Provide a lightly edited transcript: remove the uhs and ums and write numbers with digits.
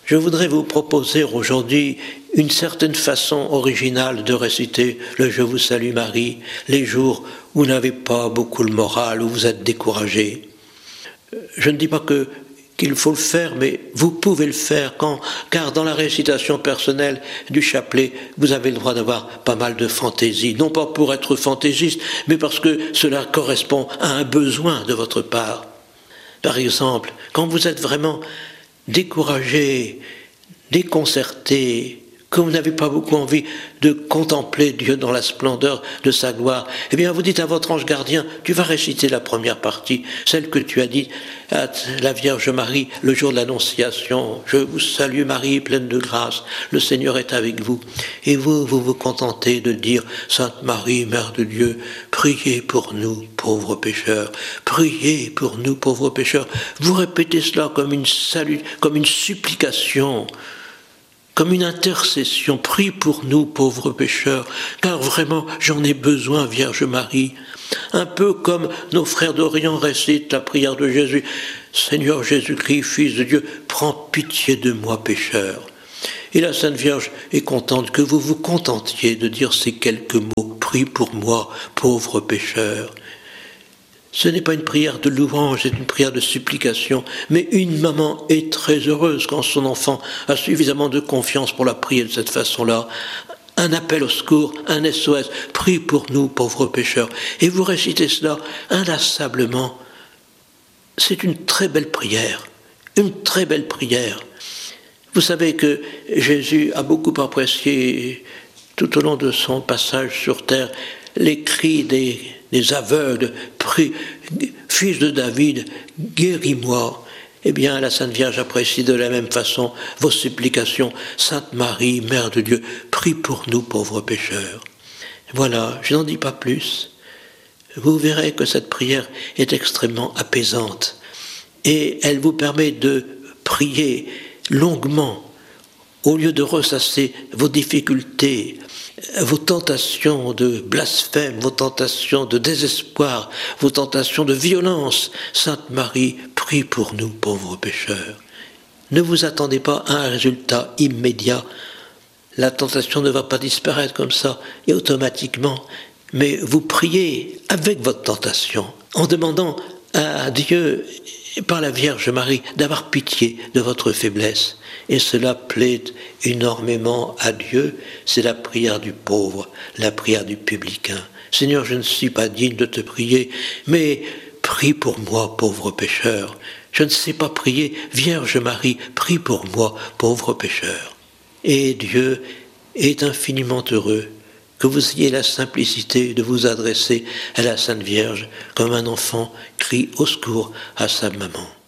Je voudrais vous proposer aujourd'hui une certaine façon originale de réciter le « Je vous salue Marie » les jours où vous n'avez pas beaucoup le moral, où vous êtes découragé. Je ne dis pas qu'il faut le faire, mais vous pouvez le faire car dans la récitation personnelle du chapelet, vous avez le droit d'avoir pas mal de fantaisie. Non pas pour être fantaisiste, mais parce que cela correspond à un besoin de votre part. Par exemple, quand vous êtes vraiment découragé, déconcerté, que vous n'avez pas beaucoup envie de contempler Dieu dans la splendeur de sa gloire, eh bien vous dites à votre ange gardien, tu vas réciter la première partie, celle que tu as dit à la Vierge Marie le jour de l'Annonciation. Je vous salue Marie, pleine de grâce, le Seigneur est avec vous. Et vous vous contentez de dire, Sainte Marie, Mère de Dieu, priez pour nous, pauvres pécheurs, priez pour nous, pauvres pécheurs. Vous répétez cela comme une supplication, comme une intercession. Prie pour nous, pauvres pécheurs, car vraiment j'en ai besoin, Vierge Marie. Un peu comme nos frères d'Orient récitent la prière de Jésus. Seigneur Jésus-Christ, Fils de Dieu, prends pitié de moi, pécheur. Et la Sainte Vierge est contente que vous vous contentiez de dire ces quelques mots. Prie pour moi, pauvre pécheur. Ce n'est pas une prière de louange, c'est une prière de supplication. Mais une maman est très heureuse quand son enfant a suffisamment de confiance pour la prier de cette façon-là. Un appel au secours, un SOS. Prie pour nous, pauvres pécheurs. Et vous récitez cela inlassablement. C'est une très belle prière. Une très belle prière. Vous savez que Jésus a beaucoup apprécié, tout au long de son passage sur terre, les cris des aveugles, prie, Fils de David, guéris-moi. Eh bien, la Sainte Vierge apprécie de la même façon vos supplications. Sainte Marie, Mère de Dieu, prie pour nous, pauvres pécheurs. Voilà, je n'en dis pas plus. Vous verrez que cette prière est extrêmement apaisante et elle vous permet de prier longuement au lieu de ressasser vos difficultés, vos tentations de blasphème, vos tentations de désespoir, vos tentations de violence. Sainte Marie, prie pour nous, pauvres pécheurs. Ne vous attendez pas à un résultat immédiat. La tentation ne va pas disparaître comme ça et automatiquement, mais vous priez avec votre tentation, en demandant à Dieu, par la Vierge Marie, d'avoir pitié de votre faiblesse. Et cela plaît énormément à Dieu. C'est la prière du pauvre, la prière du publicain. Seigneur, je ne suis pas digne de te prier, mais prie pour moi, pauvre pécheur. Je ne sais pas prier, Vierge Marie, prie pour moi, pauvre pécheur. Et Dieu est infiniment heureux que vous ayez la simplicité de vous adresser à la Sainte Vierge comme un enfant crie au secours à sa maman.